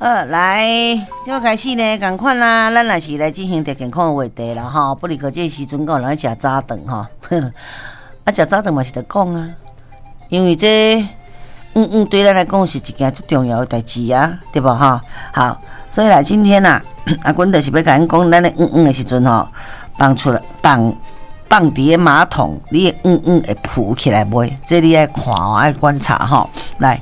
来，就开始呢，赶快啦！咱也是来进行着健康的话题啦，吼。不离个这时阵讲人食早顿吼，啊，食早顿嘛是得讲啊，因为这对咱来讲是一件最重要的代志啊，对不哈？好，所以啦，今天呐，阿君就是要甲咱讲，咱的的时阵吼，放伫个马桶，你的会浮起来袂？这你爱看哦，爱观察吼。来，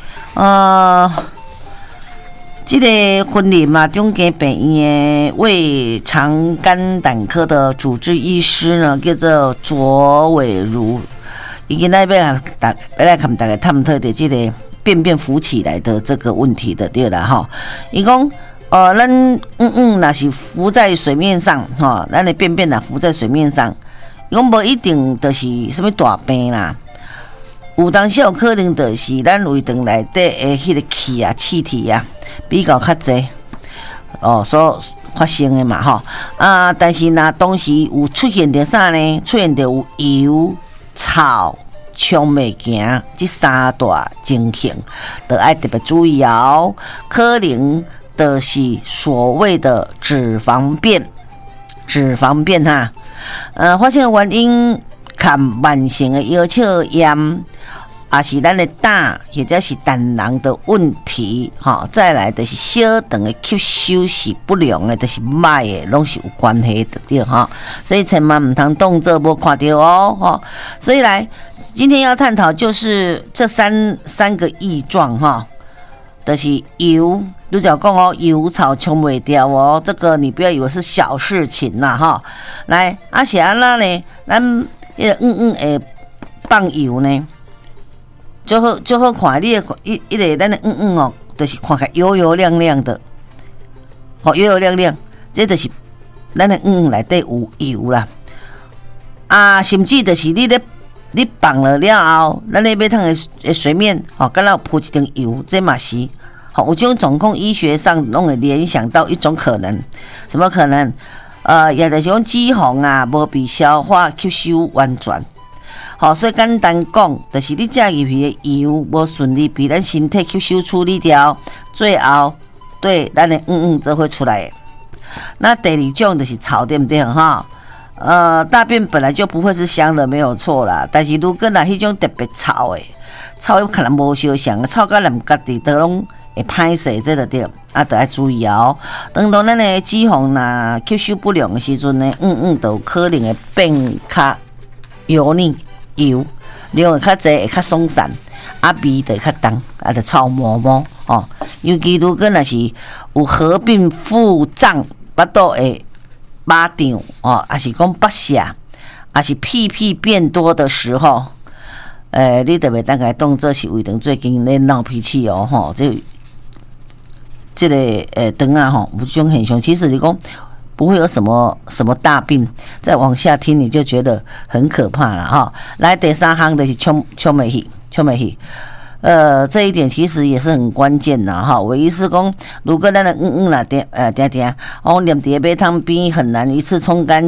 这个婚礼嘛，中间病院的胃肠肝胆科的主治医师呢，叫做卓伟如，伊今仔要来看大家探讨的这个便浮起来的这个问题的对啦哈。伊讲，咱若是浮在水面上哈，咱的便呐浮在水面上，伊讲无一定就是什么大病啦。有当时有可能就是咱胃肠内底的迄个气体啊，比较较济所发生的嘛吼但是若当时有出现着啥呢？出现着有油、草、冲袂行这三大情形，就要特别注意哦。可能就是所谓的脂肪变哈。发生的原因看慢性的腰鞘炎。也是咱的胆或者是胆囊的问题，再来就是小肠的吸收是不良的，就是歹的，拢是有关系的对哈。所以千万唔通当作无看到哦，所以来今天要探讨就是这三个异状哈，就是油，你就讲哦，油草冲袂掉哦，这个你不要以为是小事情啦哈。来，是安那呢？咱会放油呢？就好看，你一个咱的就是看起来油亮亮的，油亮亮，这就是咱的内底有油啦。甚至就是你放了后，咱那边烫的水面，敢若铺一层油，这嘛是，有这种状况，医学上拢会联想到一种可能，什么可能？也就是讲脂肪啊，无被消化吸收完全。所以简单讲，就是你食入去的油无顺利被咱身体吸收处理掉，最后对咱的则会出来的。那第二种就是草，对不对哈？大便本来就不会是香的，没有错啦。但是如果那迄种特别臭的，臭有可能无相像，臭到连家己都拢会歹势，这就对，就要注意哦。当咱的脂肪若吸收不良的时阵呢，就可能会变较油腻。油量会较济，会较松散，味就会较重，就臭毛毛尤其如果若是有合并腹胀、巴肚会巴胀还是讲腹泻，还是屁变多的时候，你特别当个当作是胃肠最近咧闹脾气这个肠有这种现象，其实你讲。不会有什么大病，再往下听你就觉得很可怕了哈。来，第三项就是冲袂去，这一点其实也是很关键的哈。我意思讲，如果咱的啦定，念伫马桶边很难一次冲干。